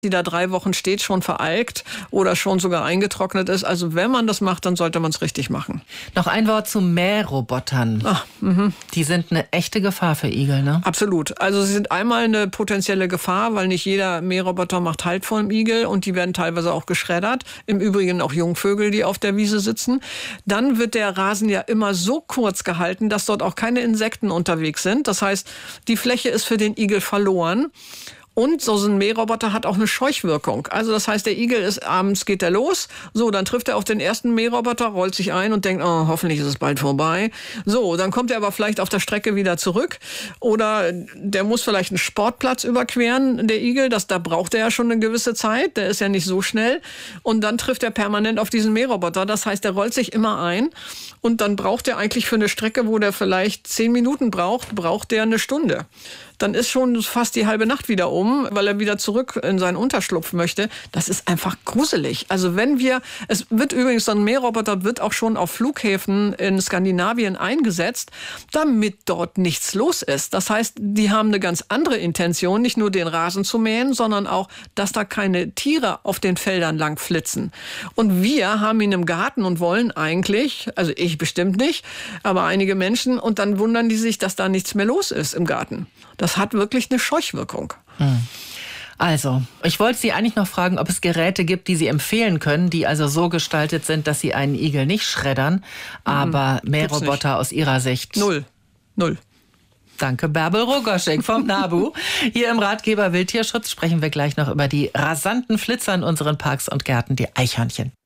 die da 3 Wochen steht, schon veralkt oder schon sogar eingetrocknet ist. Also wenn man das macht, dann sollte man es richtig machen. Noch ein Wort zu Mährobotern. Die sind eine echte Gefahr für Igel, ne? Absolut. Also sie sind einmal eine potenzielle Gefahr, weil nicht jeder Mähroboter macht Halt vor dem Igel und die werden teilweise auch geschreddert. Im Übrigen auch Jungvögel, die auf der Wiese sitzen. Dann wird der Rasen ja immer so kurz gehalten, dass dort auch keine Insekten unterwegs sind. Das heißt, die Fläche ist für den Igel verloren. Und so ein Mähroboter hat auch eine Scheuchwirkung. Also das heißt, der Igel ist abends, geht er los. So, dann trifft er auf den ersten Mähroboter, rollt sich ein und denkt, oh, hoffentlich ist es bald vorbei. So, dann kommt er aber vielleicht auf der Strecke wieder zurück. Oder der muss vielleicht einen Sportplatz überqueren, der Igel. Da braucht er ja schon eine gewisse Zeit. Der ist ja nicht so schnell. Und dann trifft er permanent auf diesen Mähroboter. Das heißt, der rollt sich immer ein. Und dann braucht er eigentlich für eine Strecke, wo der vielleicht 10 Minuten braucht der eine Stunde. Dann ist schon fast die halbe Nacht wieder um, weil er wieder zurück in seinen Unterschlupf möchte. Das ist einfach gruselig. Also es wird übrigens, so ein Mähroboter wird auch schon auf Flughäfen in Skandinavien eingesetzt, damit dort nichts los ist. Das heißt, die haben eine ganz andere Intention, nicht nur den Rasen zu mähen, sondern auch, dass da keine Tiere auf den Feldern lang flitzen. Und wir haben ihn im Garten und wollen eigentlich, also ich bestimmt nicht, aber einige Menschen, und dann wundern die sich, dass da nichts mehr los ist im Garten. Das hat wirklich eine Scheuchwirkung. Also, ich wollte Sie eigentlich noch fragen, ob es Geräte gibt, die Sie empfehlen können, die also so gestaltet sind, dass sie einen Igel nicht schreddern, aber Mähroboter aus Ihrer Sicht? Null. Danke, Bärbel Rogoschek vom NABU. Hier im Ratgeber Wildtierschutz sprechen wir gleich noch über die rasanten Flitzer in unseren Parks und Gärten, die Eichhörnchen.